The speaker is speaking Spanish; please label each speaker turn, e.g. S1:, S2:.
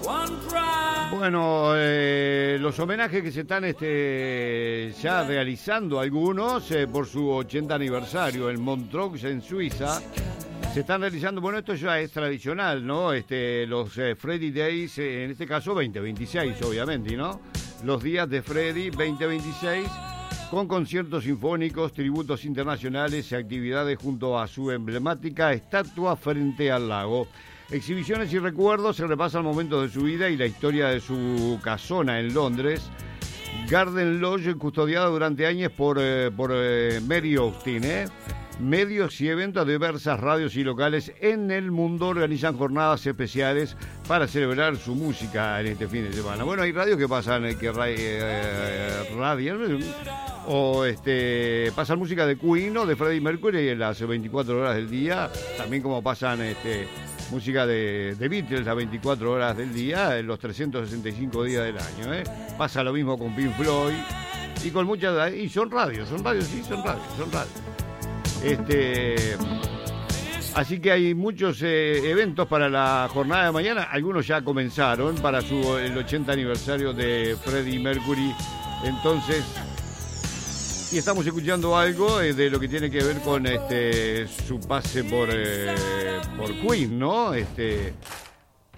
S1: Bueno, los homenajes que se están ya realizando algunos por su 80 aniversario en Montreux, en Suiza, se están realizando, bueno, esto ya es tradicional, ¿no? Los Freddy Days, en este caso 2026, obviamente, ¿no? Los días de Freddy 2026, con conciertos sinfónicos, tributos internacionales y actividades junto a su emblemática estatua frente al lago. Exhibiciones y recuerdos, se repasan momentos de su vida y la historia de su casona en Londres. Garden Lodge, custodiada durante años por Mary Austin, Medios y eventos de diversas radios y locales en el mundo organizan jornadas especiales para celebrar su música en este fin de semana. Bueno, hay radios que pasan, radian o pasan música de Queen o de Freddie Mercury en las 24 horas del día, también como pasan música de Beatles a 24 horas del día en los 365 días del año. Pasa lo mismo con Pink Floyd y con muchas, y son radios. Así que hay muchos eventos para la jornada de mañana. Algunos ya comenzaron para el 80 aniversario de Freddie Mercury. Entonces, y estamos escuchando algo de lo que tiene que ver con su pase por Queen, ¿no?